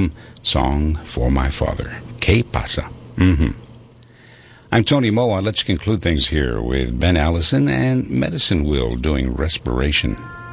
album, Song for My Father. ¿Qué pasa? I'm Tony Moa. Let's conclude things here with Ben Allison and Medicine Wheel doing Respiration.